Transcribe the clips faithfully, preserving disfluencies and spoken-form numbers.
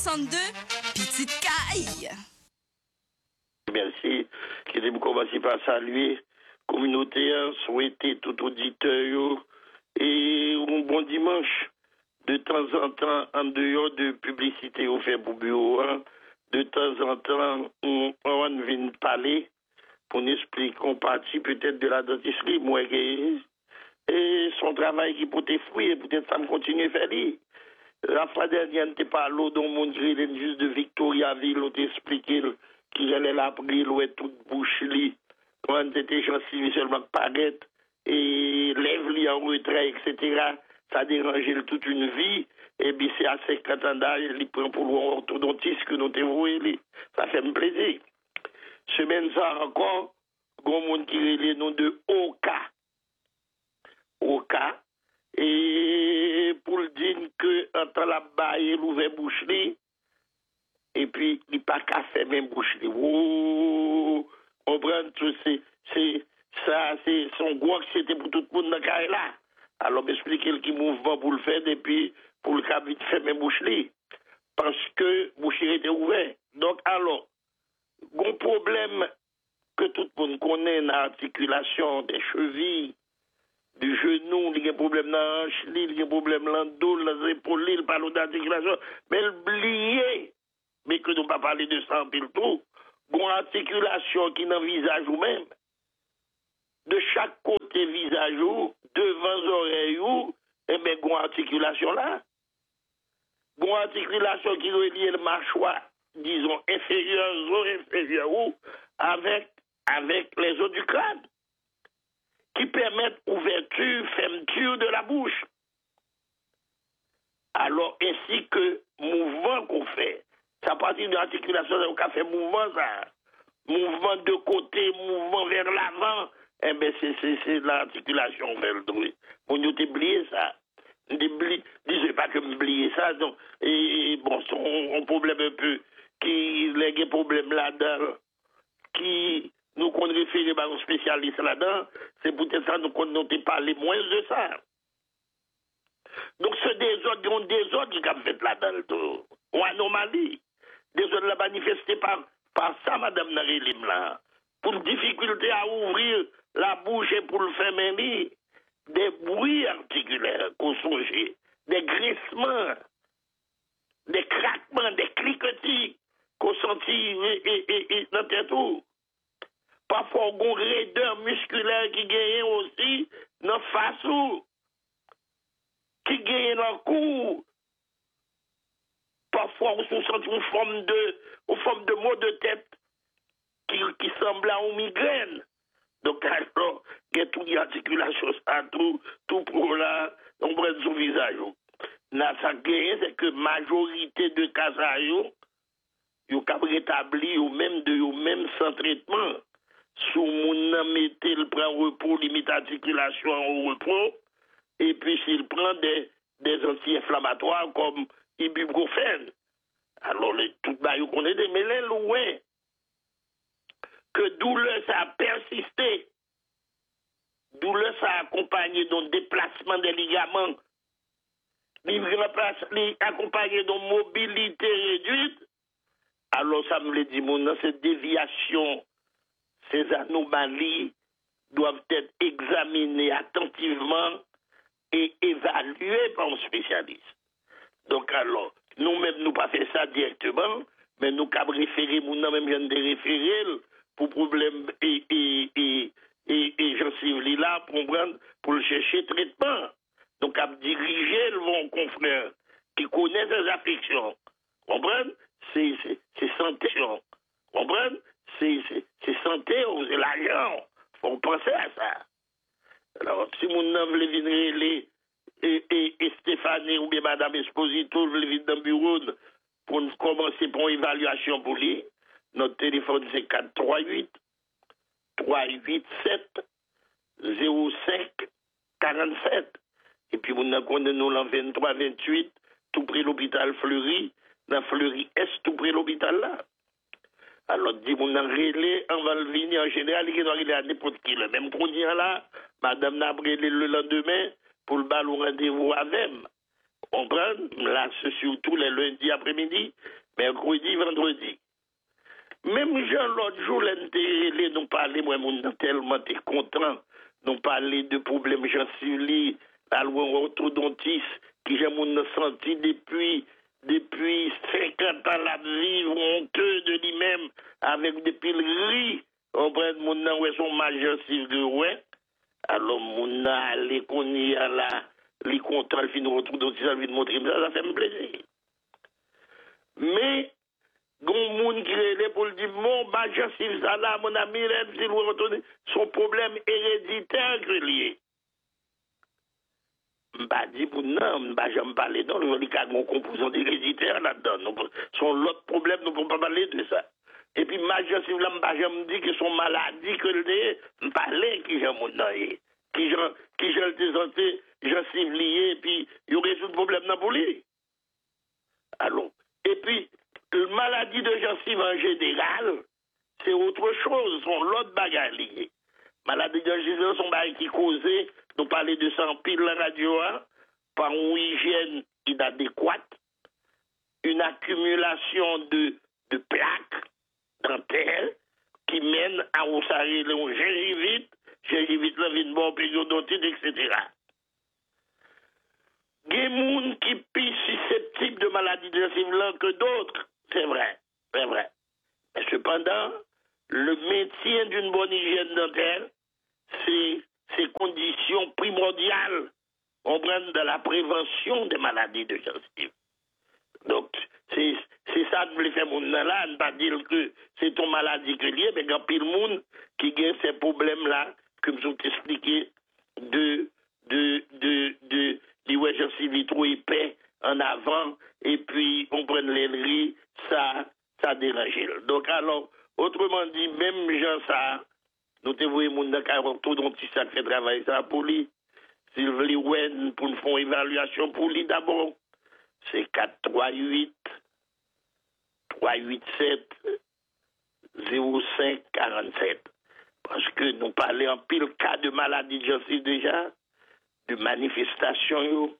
soixante-deux, Petite Caille. Merci. Je vais commencer par saluer la communauté, souhaiter tout auditeur et un bon dimanche. De temps en temps, en dehors de publicité au fait pour bureau, de temps en temps, on, on vient parler pour nous expliquer qu'on partit peut-être de la dentisterie, moi, et son travail qui peut être fruit, et peut-être ça me continue à faire. La fois dernière, on n'était pas l'eau dans mon grille, juste de Victoriaville, on t'expliquait qu'il allait l'abri, l'eau est toute bouche, li. Quand on était gentil, seulement paraître, et lève-li en retrait, et cetera. Ça dérangeait toute une vie, et bien c'est à cinquante ans d'âge, il prend pour l'orthodontiste que nous devons aller. Ça fait me plaisir. Semaine ça encore, il y a un monde qui est les noms de Oka. Oka. Et pour le dire que, en temps la baille, il ouvre bouche, et puis il n'a pas qu'à faire même bouche. Oh, on prend tout, c'est, c'est, ça, c'est son gros que c'était pour tout le monde dans le cas là. Alors, m'expliquer qui mouvement pour le faire, et puis pour le cas vite faire même bouche. Parce que bouche était ouvert. Donc, alors, un problème que tout le monde connaît dans l'articulation des chevilles, du genou, il y a un problème dans la hanche, il y a un problème dans le dos, dans les épaules, il parle d'articulation, mais oubliez, mais que nous ne pas parler de ça en pile tout, une articulation qui est dans le visage ou même, de chaque côté visage ou, devant les oreilles ou, et bien, une articulation là, une articulation qui relie le mâchoire, disons, inférieur, ou inférieur ou, avec, avec les os du crâne, qui permettent ouverture, fermeture de la bouche. Alors, ainsi que mouvement qu'on fait, ça partit de l'articulation, on a fait mouvement, ça. Mouvement de côté, mouvement vers l'avant, eh bien, c'est, c'est, c'est l'articulation vers le dos. On nous oublier ça. Disez pas que m'oublier ça, donc, et, et bon, c'est un problème un peu, qui, les problèmes là-dedans, qui, nous qu'on réfère à un spécialiste là-dedans, c'est peut-être ça nous qu'on n'ait parlé moins de ça. Donc ce désordre, il y a un désordre qui a fait là-dedans, ou anomalie. Désordre la manifesté par, par ça, Madame Narilim, là. Pour difficulté à ouvrir la bouche et pour le fermer, des bruits articulaires qu'on songeait, des grincements, des craquements, des cliquetis qu'on sentit et, et, et, et, dans tes tours. Parfois, on a une raideur musculaire qui gagne aussi dans la face ou qui gagne dans le cou. Parfois, on se sent une forme de, une forme de maux de tête qui, qui semble à une migraine. Donc, alors, il y a toute l'articulation, tout, tout pour là, on prend son visage. Là, ça gagne, c'est que la majorité de cas, ils sont rétablis ou même de ou même sans traitement. Sous mon mettez le prend repos, limite articulation au repos, et puis s'il prend des, des anti-inflammatoires comme ibuprofène. Alors, les, tout le monde connaît des mélèles, ouais. Que douleur ça a persisté. Douleur ça a accompagné d'un déplacement des ligaments. Il accompagné d'une mobilité réduite. Alors, ça me l'a dit, mon cette déviation, ces anomalies doivent être examinées attentivement et évaluées par un spécialiste. Donc alors, nous-mêmes, nous pas fait ça directement, mais nous avons référé, nous même viens de référer pour problème et, et, et, et, et j'en suis là pour prendre, pour le chercher traitement. Donc, à diriger le confrère qui connaît ses affections. Comprenez? C'est, c'est, c'est santé. Comprenez? C'est, c'est, c'est santé, c'est l'argent. Faut penser à ça. Alors, si mon nom veut venir les et, et, et Stéphanie ou bien Madame Esposito veut venir dans le bureau pour commencer pour une évaluation pour lui, notre téléphone c'est quatre trois huit trois huit sept zéro cinq quarante-sept. Et puis, mon nom connaît nous en vingt-trois vingt-huit, tout près de l'hôpital Fleury, dans Fleury Est, tout près de l'hôpital là. Alors, dit mon relais, on va le venir en général, il doit aller à n'importe qui. Le même qu'on dit là, madame n'a brûlé le lendemain pour le bal au rendez-vous avec. On comprendre? Là, c'est surtout les lundis après-midi, mercredi, vendredi. Même Jean, l'autre jour, l'intérêt, nous parler, moi, mon tellement t'es content, nous parler de problèmes gencives, la loi orthodontiste, qui j'ai mon senti depuis, depuis cinquante ans la vivre honteux de lui-même, avec des pileries, on prend mon nom, ouais, son majeur civil, ouais. Alors, mon allé qu'on y a là, les contrats, le fin orthodontiste, ça, le montrer ça, ça fait me plaisir. Mais, gon moun qui est pour le dire, mon majeur civil, ça là, mon ami, son problème héréditaire que lié. M'a dit pour non, m'a jamais parlé dans le cas de mon composant héréditaire là-dedans. Son l'autre problème, nous ne pouvons pas parler de ça. Et puis, majeur civil, m'a jamais dit que son maladie que le dé, m'parler qui j'ai mon nom, qui j'ai qui j'ai le santé, j'ai civilé, et puis il y aurait tout le problème dans pour lui. Alors, et puis, la maladie de gencive en général, c'est autre chose, sont l'autre bagarre liée. Maladie de gencive, sont bagarre qui causait, nous parler de ça en pile la radio, hein, par une hygiène inadéquate, une accumulation de, de plaques dentaires qui mène à où ça arrive le gingivite, gingivite, la vie de bon, périodontite, et cetera. Il y a des gens qui sont plus susceptibles de maladies de gencive que d'autres, c'est vrai, c'est vrai. Mais cependant, le maintien d'une bonne hygiène dentaire, c'est ces conditions primordiales, on prend de la prévention des maladies de gencive. Donc, c'est ça que je voulais faire mon là, ne pas dire que c'est ton maladie que lié, mais il y a pile monde qui a ces problèmes-là, que je vous ai expliqué, de, de, de, de, de, ouais, gencive trop épais en avant, et puis on prend les riz, ça, ça dérange. Donc, alors, autrement dit, même gens ça, nous te voyons mon orthodontiste qui fait travailler ça pour lui. S'il veut ouais, pour nous faire une évaluation pour lui d'abord, c'est quatre trois huit trois huit sept zéro cinq quarante-sept. Parce que nous parlons en pile cas de maladie de gencive déjà, de manifestations,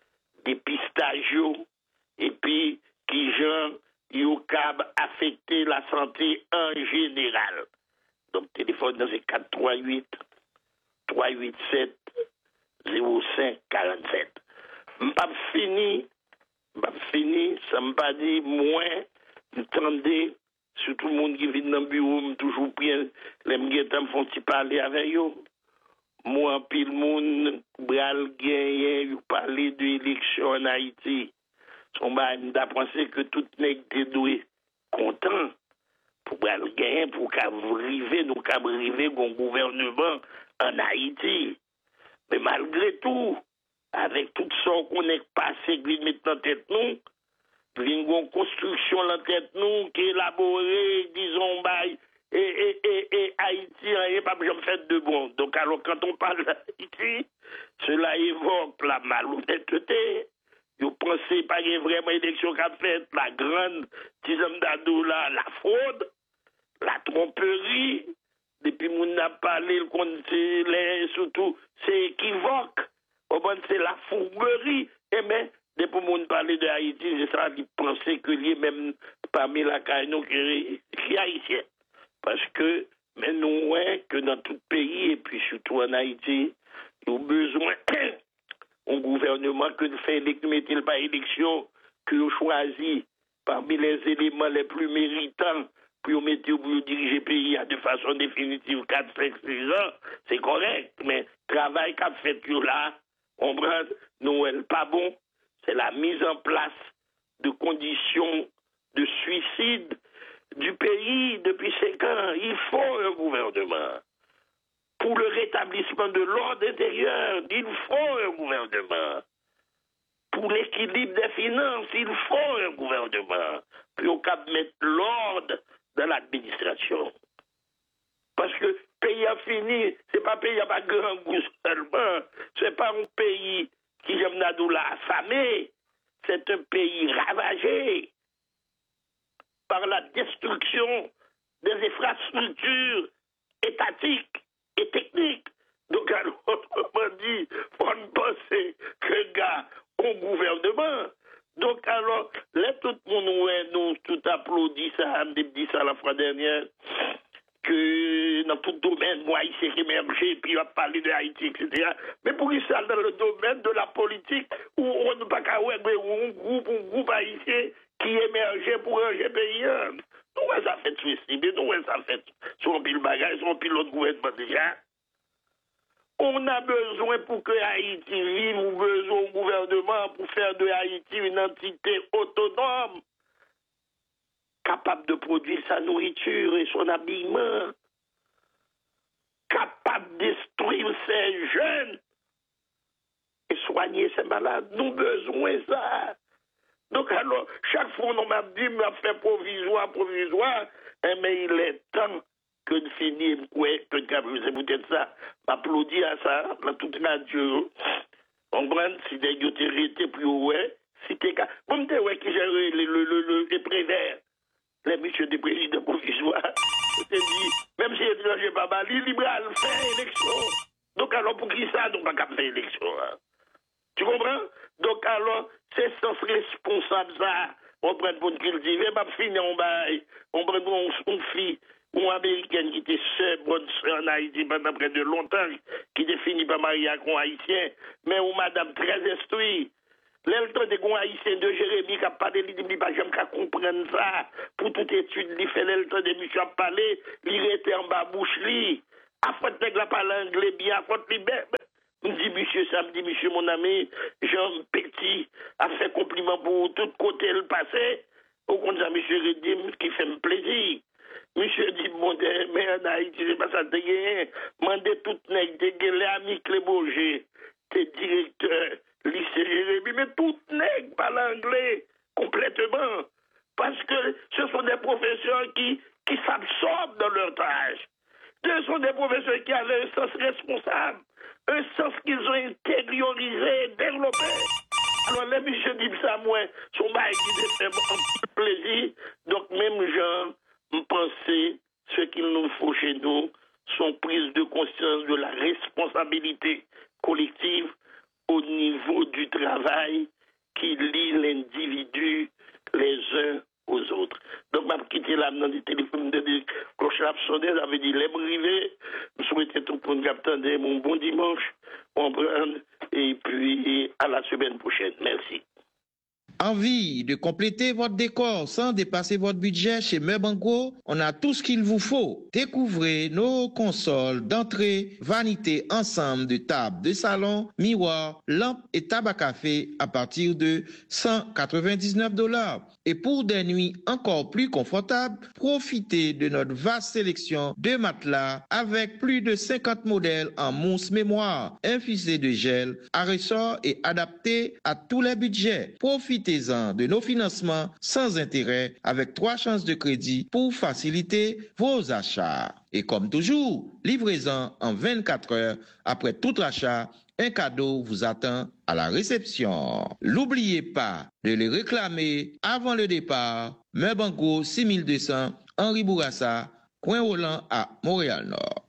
dépistage, et puis qui genre, yo cab affecter la santé en général. Donc, téléphone dans c'est quatre trois huit trois huit sept zéro cinq quarante-sept. M'pas fini, m'pas fini, ça m'a dit moins, m'tendez, surtout le monde qui vient dans le bureau, m'm toujours bien, les m'guettants me font parler avec eux. Moi, puis le monde, bral gagné, vous parlez de l'élection en Haïti. Son m'a pensé que tout nèg te doué content. Pour gagner, pour qu'arriver, nous qu'arriver au gouvernement en Haïti. Mais malgré tout, avec tout ça qu'on est passé, qui met dans tête nous, une construction dans tête nous, qui est élaborée, disons, bail, et, et, et, et Haïti, il n'y a pas besoin de faire de bon. Donc, alors, quand on parle d'Haïti, cela évoque la malhonnêteté. Vous pensez pas qu'il y a vraiment élection qu'a fait, la grande, disons d'adou, la, la fraude, la tromperie, depuis qu'on a parlé, le surtout, c'est équivoque, c'est la fourberie, et bien, depuis qu'on a parlé de Haïti, c'est ça qui pensait que lui, même parmi la caïno qui est haïtien. Parce que, mais nous, ouais, que dans tout pays, et puis surtout en Haïti, nous avons besoin un gouvernement que ne fait mettre pas élection, que choisit parmi les éléments les plus méritants pour mettre pour diriger le pays de façon définitive quatre, cinq, six ans, c'est correct, mais le travail qu'a fait là, on prend, nous, pas bon, c'est la mise en place de conditions de suicide du pays depuis cinq ans. Il faut un gouvernement. Pour le rétablissement de l'ordre intérieur, il faut un gouvernement. Pour l'équilibre des finances, il faut un gouvernement. Puis on peut mettre l'ordre dans l'administration. Parce que le pays a fini, c'est pas un pays à pas grand goût seulement. C'est pas un pays qui, j'aime l'a affamé. C'est un pays ravagé par la destruction des infrastructures étatiques et technique. Donc, alors, autrement dit, on ne pense que, gars, au gouvernement. Donc, alors, là, tout le monde, ouais, nous, tout applaudit ça, on dit ça la fois dernière, que dans tout domaine, moi, Haïti qui émerge, puis on va parler de Haïti, et cetera. Mais pour ça, dans le domaine de la politique, où on ne peut pas avoir un groupe, un groupe haïtien qui émergeait pour un pays. Nous, ça fait suicide, nous, ça fait son pile bagage, son pile l'autre gouvernement déjà. On a besoin pour que Haïti vive, ou besoin au gouvernement pour faire de Haïti une entité autonome, capable de produire sa nourriture et son habillement, capable de détruire ses jeunes et soigner ses malades. Nous avons besoin de ça. Donc alors, chaque fois on m'a dit, m'a fait provisoire, provisoire, mais il est temps que de finir, ouais, que c'est peut-être ça, m'applaudir à ça, dans toute radio. On prend, si des gens étaient plus ouais, si t'es cas, bon, t'es ouais, qui gère le, le, le, le, le prévert, les messieurs des présidents provisoires, je te dis, même si l'étranger pas mal, il libre à faire élection. Donc alors, pour qui ça, donc pas qu'à faire élection, hein? Tu comprends? Donc alors, c'est sans responsable ça, on prend pour qu'il dit, mais pas finir, on baille, on prend une fille, ou américaine qui était seule, bonne soeur en Haïti pendant près de longtemps, qui était fini par marier avec un haïtien, mais ou madame très instruite. L'élève de un haïtien de Jérémie qui a parlé, il dit, pas jamais qu'à comprendre ça. Pour toute étude, il fait l'élève de monsieur a parlé, il était en bas bouche, lui. À fois de la parle anglais bien, à fois de libère. Il dit, monsieur, ça me dit, monsieur, mon ami, Jean Petit a fait compliment pour tout côté le passé. Au contraire, monsieur Redim, qui fait me plaisir. Monsieur dit, bon, mais en Haïti, c'est pas ça, t'es gagné. Mandez tout nègre, t'es gagné, les amis Cléboger, t'es directeur, lycée Jérémie, mais tout nègre parle anglais, complètement. Parce que ce sont des professeurs qui, qui s'absorbent dans leur tâche. Ce sont des professeurs qui avaient un sens responsable, un sens qu'ils ont intériorisé, développé. Alors, les monsieur dit ça, moi, son bail qui fait un plaisir. Donc, même gens, penser ce qu'il nous faut chez nous sont prises de conscience de la responsabilité collective au niveau du travail qui lie l'individu les uns aux autres. Donc, je vais quitter là dans le téléphone de cloche sonné, j'avais dit les brivés, je souhaitais tout pour nous attendre mon bon dimanche, on prend, et puis à la semaine prochaine. Merci. Envie de compléter votre décor sans dépasser votre budget chez Meubango? On a tout ce qu'il vous faut. Découvrez nos consoles d'entrée, vanité, ensemble de tables de salon, miroirs, lampes et tabac café à partir de cent quatre-vingt-dix-neuf dollars. Et pour des nuits encore plus confortables, profitez de notre vaste sélection de matelas avec plus de cinquante modèles en mousse mémoire, infusés de gel, à ressort et adaptés à tous les budgets. Profitez de nos financements sans intérêt avec trois chances de crédit pour faciliter vos achats. Et comme toujours, livraison en vingt-quatre heures après tout achat. Un cadeau vous attend à la réception. N'oubliez pas de les réclamer avant le départ. Meubango six mille deux cents, Henri Bourassa, Coin Roland à Montréal-Nord.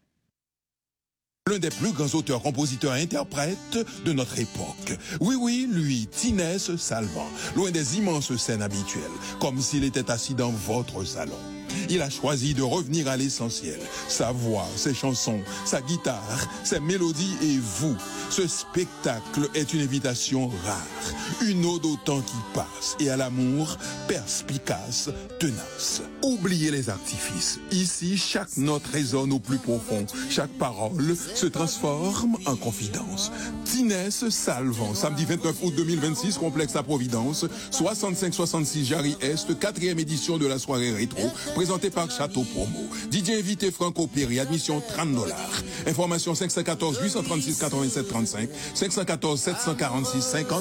L'un des plus grands auteurs, compositeurs et interprètes de notre époque. Oui, oui, lui, Tinès Salvant, loin des immenses scènes habituelles, comme s'il était assis dans votre salon. Il a choisi de revenir à l'essentiel. Sa voix, ses chansons, sa guitare, ses mélodies et vous. Ce spectacle est une invitation rare. Une ode au temps qui passe et à l'amour perspicace, tenace. Oubliez les artifices. Ici, chaque note résonne au plus profond. Chaque parole se transforme en confidence. Tinès Salvant, samedi vingt-neuf août deux mille vingt-six, complexe à Providence, soixante-cinq soixante-six Jarry Est, quatrième édition de la soirée rétro, présenté par Château Promo. D J invité Franco Perry, admission trente dollars. Information cinq un quatre, huit trois six, quatre sept trois cinq, cinq un quatre, sept quatre six, cinquante